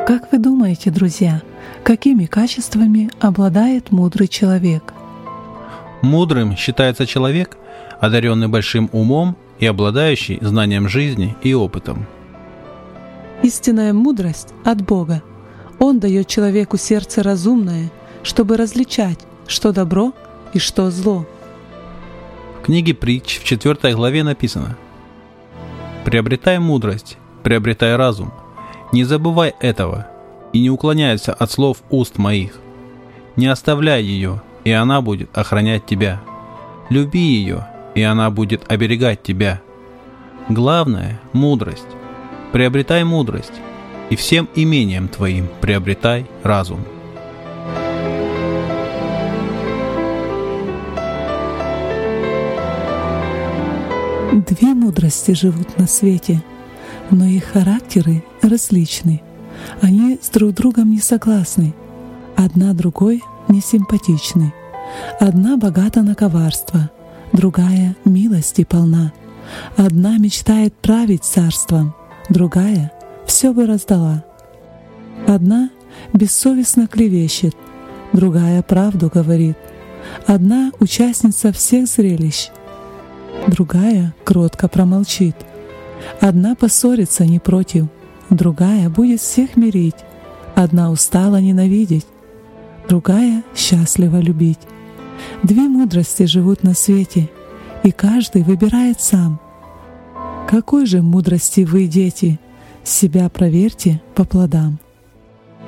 Как вы думаете, друзья, какими качествами обладает мудрый человек? Мудрым считается человек, одаренный большим умом и обладающий знанием жизни и опытом. Истинная мудрость от Бога. Он дает человеку сердце разумное, чтобы различать, что добро и что зло. В книге Притч в 4 главе написано: «Приобретай мудрость, приобретай разум, не забывай этого и не уклоняйся от слов уст моих. Не оставляй ее, и она будет охранять тебя. Люби ее, и она будет оберегать тебя. Главное – мудрость. Приобретай мудрость, и всем имением твоим приобретай разум». Две мудрости живут на свете, но их характеры различны. Они с друг другом не согласны. Одна другой не симпатичны. Одна богата на коварство, другая милости полна. Одна мечтает править царством, другая все бы раздала. Одна бессовестно клевещет, другая правду говорит. Одна участница всех зрелищ, другая кротко промолчит. Одна поссорится не против, другая будет всех мирить. Одна устала ненавидеть, другая счастлива любить. Две мудрости живут на свете, и каждый выбирает сам. Какой же мудрости вы, дети? Себя проверьте по плодам.